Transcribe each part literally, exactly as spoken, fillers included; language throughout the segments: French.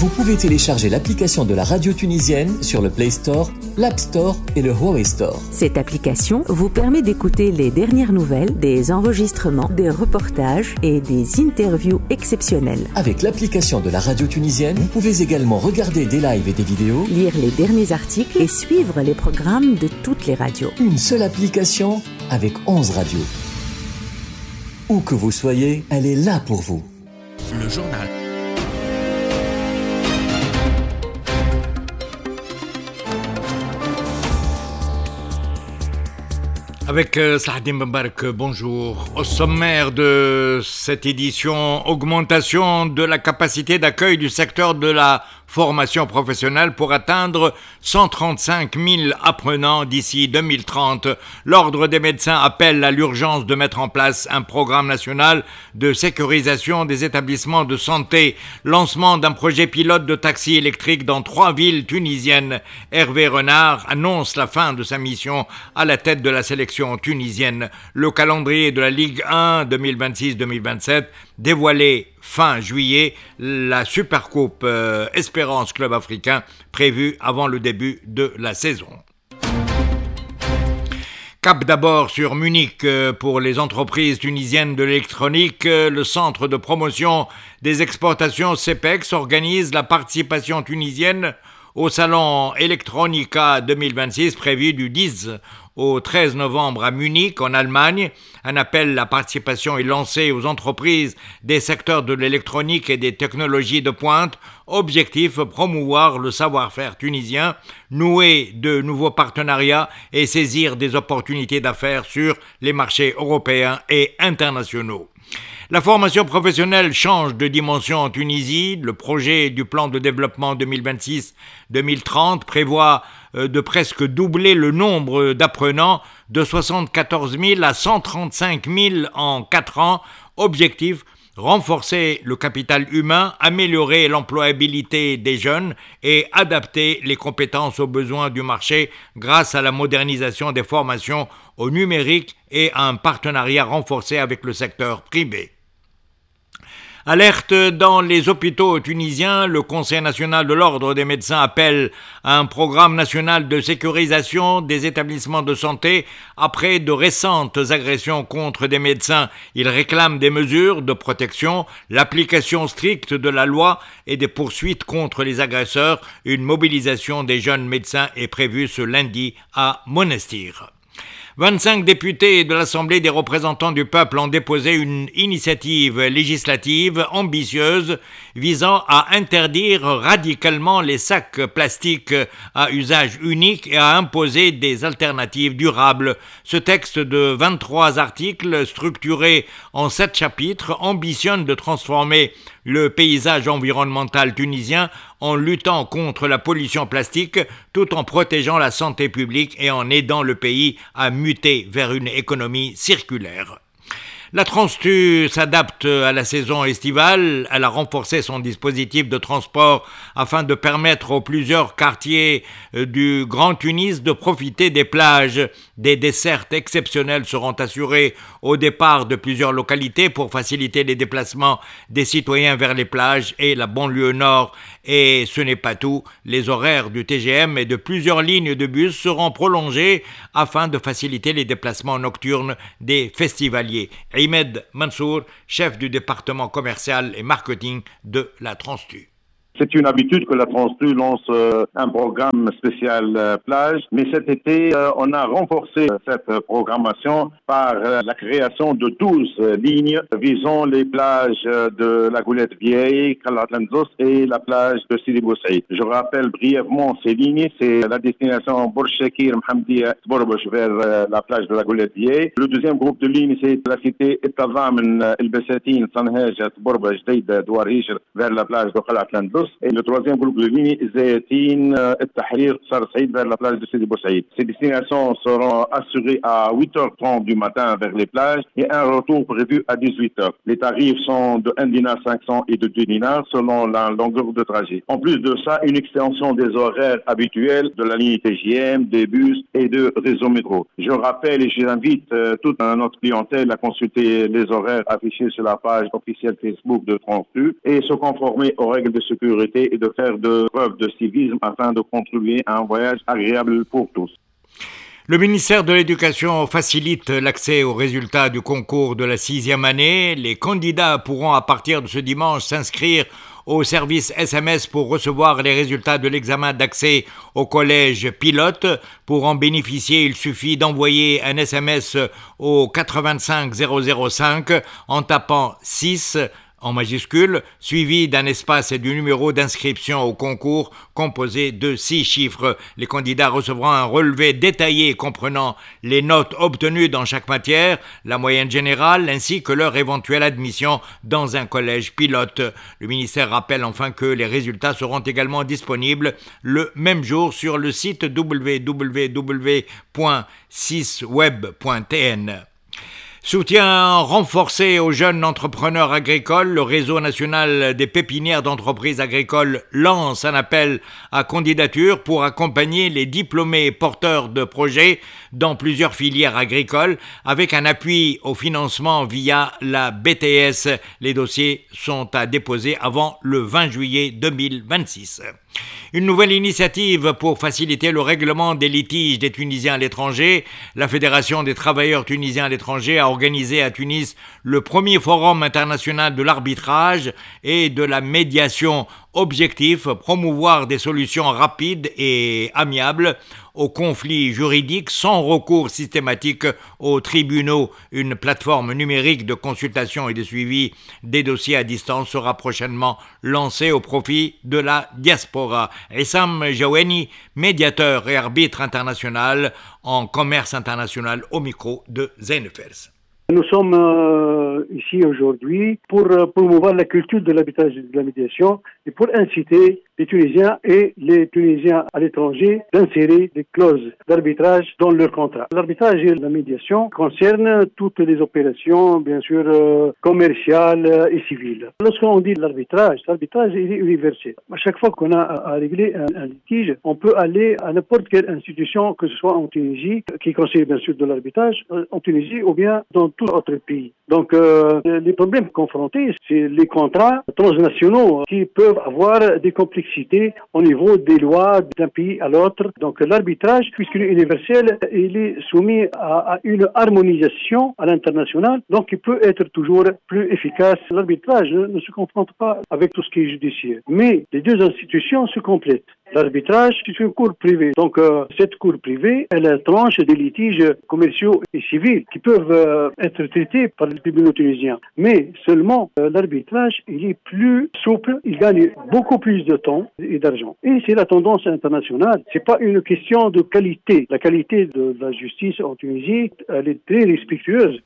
Vous pouvez télécharger l'application de la radio tunisienne sur le Play Store, l'App Store et le Huawei Store. Cette application vous permet d'écouter les dernières nouvelles, des enregistrements, des reportages et des interviews exceptionnelles. Avec l'application de la radio tunisienne, vous pouvez également regarder des lives et des vidéos, lire les derniers articles et suivre les programmes de toutes les radios. Une seule application avec onze radios. Où que vous soyez, elle est là pour vous. Le journal. Avec euh, Sahadim Mbarak, bonjour. Au sommaire de cette édition, augmentation de la capacité d'accueil du secteur de la formation professionnelle pour atteindre cent trente-cinq mille apprenants d'ici deux mille trente. L'Ordre des médecins appelle à l'urgence de mettre en place un programme national de sécurisation des établissements de santé. Lancement d'un projet pilote de taxi électrique dans trois villes tunisiennes. Hervé Renard annonce la fin de sa mission à la tête de la sélection tunisienne. Le calendrier de la Ligue un deux mille vingt-six deux mille vingt-sept dévoilé fin juillet, la Supercoupe euh, Espérance Club Africain prévue avant le début de la saison. Cap d'abord sur Munich pour les entreprises tunisiennes de l'électronique. Le centre de promotion des exportations CEPEX organise la participation tunisienne au salon Electronica deux mille vingt-six prévu du dix au treize novembre à Munich, en Allemagne. Un appel à la participation est lancé aux entreprises des secteurs de l'électronique et des technologies de pointe. Objectif, promouvoir le savoir-faire tunisien, nouer de nouveaux partenariats et saisir des opportunités d'affaires sur les marchés européens et internationaux. La formation professionnelle change de dimension en Tunisie. Le projet du plan de développement deux mille vingt-six deux mille trente prévoit de presque doubler le nombre d'apprenants de soixante-quatorze mille à cent trente-cinq mille en quatre ans. Objectif, renforcer le capital humain, améliorer l'employabilité des jeunes et adapter les compétences aux besoins du marché grâce à la modernisation des formations au numérique et à un partenariat renforcé avec le secteur privé. Alerte dans les hôpitaux tunisiens, le Conseil national de l'Ordre des médecins appelle à un programme national de sécurisation des établissements de santé après de récentes agressions contre des médecins. Il réclame des mesures de protection, l'application stricte de la loi et des poursuites contre les agresseurs. Une mobilisation des jeunes médecins est prévue ce lundi à Monastir. vingt-cinq députés de l'Assemblée des représentants du peuple ont déposé une initiative législative ambitieuse visant à interdire radicalement les sacs plastiques à usage unique et à imposer des alternatives durables. Ce texte de vingt-trois articles structuré en sept chapitres ambitionne de transformer le paysage environnemental tunisien en luttant contre la pollution plastique tout en protégeant la santé publique et en aidant le pays à muter vers une économie circulaire. La Transtu s'adapte à la saison estivale. Elle a renforcé son dispositif de transport afin de permettre aux plusieurs quartiers du Grand Tunis de profiter des plages. Des dessertes exceptionnelles seront assurées au départ de plusieurs localités pour faciliter les déplacements des citoyens vers les plages et la banlieue nord. Et ce n'est pas tout. Les horaires du T G M et de plusieurs lignes de bus seront prolongés afin de faciliter les déplacements nocturnes des festivaliers. Ahmed Mansour, chef du département commercial et marketing de la Transtu. C'est une habitude que la Transtu lance euh, un programme spécial euh, plage, mais cet été, euh, on a renforcé cette programmation par euh, la création de douze euh, lignes visant les plages euh, de la Goulette Vieille, Khalat Lanzos et la plage de Sidi Bou Saïd. Je rappelle brièvement ces lignes, c'est la destination Bourg-Chakir, Mhamdia, Bourboch vers euh, la plage de la Goulette Vieille. Le deuxième groupe de lignes, c'est la cité Etavamen, El Bessatin, Sanhajat, Bourboch, Deida, Douarij vers la plage de Khalat Lanzos. Et le troisième groupe de lignes, Zayatine, El Tahrir, Sar Saïd vers la plage de Sidi Bou Saïd. Ces destinations seront assurées à huit heures trente du matin vers les plages et un retour prévu à dix-huit heures. Les tarifs sont de un dinar cinq cents et de deux dinars selon la longueur de trajet. En plus de ça, une extension des horaires habituels de la ligne T G M, des bus et de réseau métro. Je rappelle et j'invite euh, toute notre clientèle à consulter les horaires affichés sur la page officielle Facebook de Transtu et se conformer aux règles de sécurité sécurité et de faire de preuves de civisme afin de contribuer à un voyage agréable pour tous. Le ministère de l'Éducation facilite l'accès aux résultats du concours de la sixième année. Les candidats pourront à partir de ce dimanche s'inscrire au service S M S pour recevoir les résultats de l'examen d'accès au collège pilote. Pour en bénéficier, il suffit d'envoyer un S M S au quatre-vingt-cinq zéro zéro cinq en tapant six en majuscule, suivi d'un espace et du numéro d'inscription au concours composé de six chiffres. Les candidats recevront un relevé détaillé comprenant les notes obtenues dans chaque matière, la moyenne générale ainsi que leur éventuelle admission dans un collège pilote. Le ministère rappelle enfin que les résultats seront également disponibles le même jour sur le site w w w point six web point t n. Soutien renforcé aux jeunes entrepreneurs agricoles, le réseau national des pépinières d'entreprises agricoles lance un appel à candidature pour accompagner les diplômés porteurs de projets dans plusieurs filières agricoles avec un appui au financement via la B T S. Les dossiers sont à déposer avant le vingt juillet deux mille vingt-six. Une nouvelle initiative pour faciliter le règlement des litiges des Tunisiens à l'étranger. La Fédération des travailleurs tunisiens à l'étranger a organisé à Tunis le premier forum international de l'arbitrage et de la médiation. Objectif, promouvoir des solutions rapides et amiables aux conflits juridiques sans recours systématique aux tribunaux. Une plateforme numérique de consultation et de suivi des dossiers à distance sera prochainement lancée au profit de la diaspora. Essam Jaweni, médiateur et arbitre international en commerce international au micro de Zenefers. Nous sommes euh, ici aujourd'hui pour euh, promouvoir la culture de l'arbitrage et de la médiation et pour inciter les Tunisiens et les Tunisiens à l'étranger d'insérer des clauses d'arbitrage dans leur contrat. L'arbitrage et la médiation concernent toutes les opérations, bien sûr, euh, commerciales et civiles. Lorsqu'on dit l'arbitrage, l'arbitrage est universel. À chaque fois qu'on a à, à régler un, un litige, on peut aller à n'importe quelle institution, que ce soit en Tunisie, qui conseille bien sûr de l'arbitrage, en Tunisie ou bien dans tout autre pays. Donc, euh, les problèmes confrontés, c'est les contrats transnationaux qui peuvent avoir des complexités au niveau des lois d'un pays à l'autre. Donc, l'arbitrage, puisqu'il est universel, il est soumis à, à une harmonisation à l'international, donc il peut être toujours plus efficace. L'arbitrage ne, ne se confronte pas avec tout ce qui est judiciaire. Mais les deux institutions se complètent. L'arbitrage, c'est une cour privée. Donc, euh, cette cour privée, elle tranche des litiges commerciaux et civils qui peuvent euh, être traités par les tribunaux tunisiens. Mais seulement, euh, l'arbitrage, il est plus souple, il gagne beaucoup plus de temps et d'argent. Et c'est la tendance internationale. C'est pas une question de qualité. La qualité de la justice en Tunisie, elle est très respectueuse.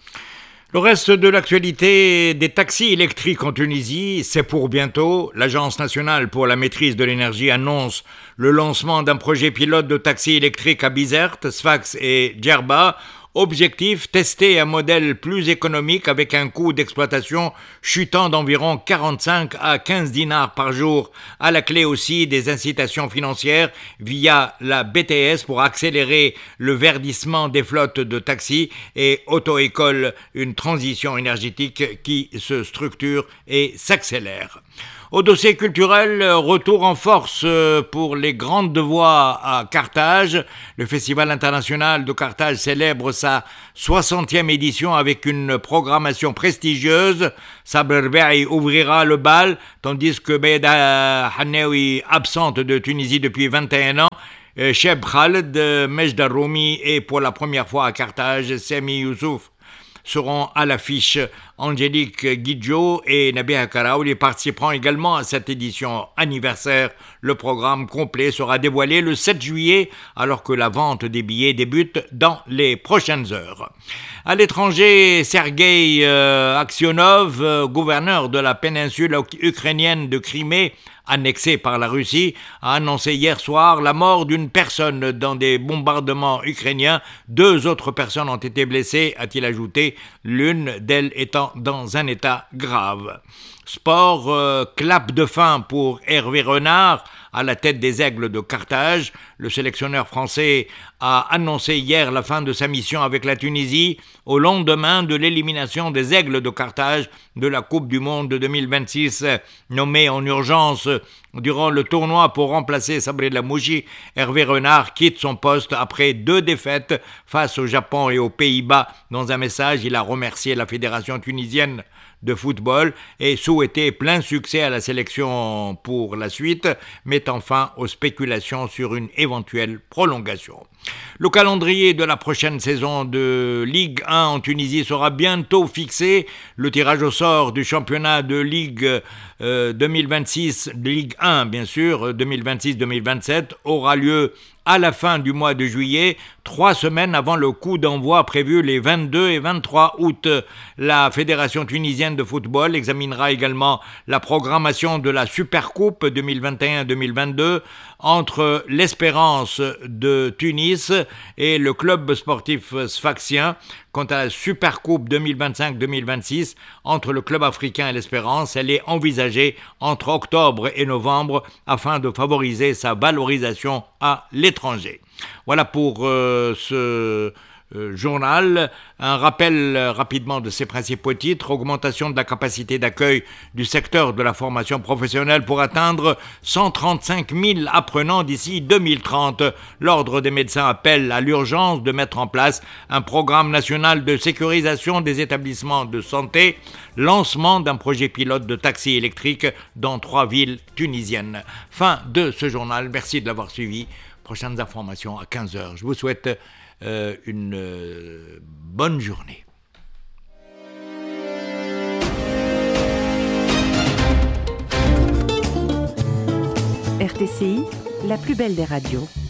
Le reste de l'actualité des taxis électriques en Tunisie, c'est pour bientôt. L'Agence nationale pour la maîtrise de l'énergie annonce le lancement d'un projet pilote de taxis électriques à Bizerte, Sfax et Djerba. Objectif, tester un modèle plus économique avec un coût d'exploitation chutant d'environ quarante-cinq à quinze dinars par jour. À la clé aussi des incitations financières via la B T S pour accélérer le verdissement des flottes de taxis et auto-écoles, une transition énergétique qui se structure et s'accélère. Au dossier culturel, retour en force pour les grandes voix à Carthage. Le Festival international de Carthage célèbre sa soixantième édition avec une programmation prestigieuse. Sabr Be'i ouvrira le bal, tandis que Beida Hannaoui, absente de Tunisie depuis vingt et un ans, Cheb Khaled, Mejda Roumi et pour la première fois à Carthage, Semi Youssouf seront à l'affiche. Angélique Guidjo et Nabih Karaouli participeront également à cette édition anniversaire. Le programme complet sera dévoilé le sept juillet alors que la vente des billets débute dans les prochaines heures. À l'étranger, Sergei euh, Aksionov, euh, gouverneur de la péninsule ukrainienne de Crimée, annexée par la Russie, a annoncé hier soir la mort d'une personne dans des bombardements ukrainiens. Deux autres personnes ont été blessées, a-t-il ajouté, l'une d'elles étant dans un état grave. Sport, euh, clap de fin pour Hervé Renard à la tête des Aigles de Carthage. Le sélectionneur français a annoncé hier la fin de sa mission avec la Tunisie au lendemain de l'élimination des Aigles de Carthage de la Coupe du Monde de deux mille vingt-six. Nommé en urgence durant le tournoi pour remplacer Sabri Lamouchi, Hervé Renard quitte son poste après deux défaites face au Japon et aux Pays-Bas. Dans un message, il a remercié la Fédération tunisienne de football et souhaité plein succès à la sélection pour la suite, mettant fin aux spéculations sur une éventuelle prolongation. Le calendrier de la prochaine saison de Ligue un en Tunisie sera bientôt fixé. Le tirage au sort du championnat de Ligue euh, deux mille vingt-six, Ligue un bien sûr, deux mille vingt-six deux mille vingt-sept, aura lieu à la fin du mois de juillet, trois semaines avant le coup d'envoi prévu les vingt-deux et vingt-trois août. La Fédération tunisienne de football examinera également la programmation de la Supercoupe deux mille vingt et un deux mille vingt-deux entre l'Espérance de Tunis et le club sportif sfaxien. Quant à la Supercoupe deux mille vingt-cinq deux mille vingt-six, entre le club africain et l'Espérance, elle est envisagée entre octobre et novembre afin de favoriser sa valorisation à l'étranger. Voilà pour euh, ce euh, journal. Un rappel euh, rapidement de ses principaux titres. Augmentation de la capacité d'accueil du secteur de la formation professionnelle pour atteindre cent trente-cinq mille apprenants d'ici deux mille trente. L'Ordre des médecins appelle à l'urgence de mettre en place un programme national de sécurisation des établissements de santé. Lancement d'un projet pilote de taxi électrique dans trois villes tunisiennes. Fin de ce journal. Merci de l'avoir suivi. Prochaines informations à quinze heures. Je vous souhaite euh, une euh, bonne journée. R T C I, la plus belle des radios.